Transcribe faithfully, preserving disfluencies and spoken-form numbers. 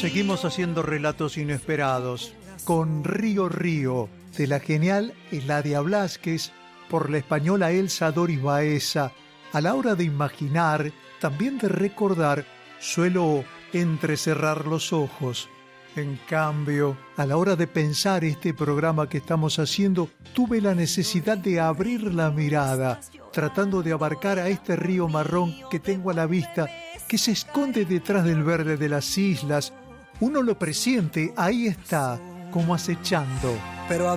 Seguimos haciendo relatos inesperados con Río Río, de la genial Eladia Blázquez, por la española Elsa Doris Baeza. A la hora de imaginar, también de recordar, suelo entrecerrar los ojos. En cambio, a la hora de pensar este programa que estamos haciendo, tuve la necesidad de abrir la mirada, tratando de abarcar a este río marrón que tengo a la vista, que se esconde detrás del verde de las islas. Uno lo presiente, ahí está, como acechando. Pero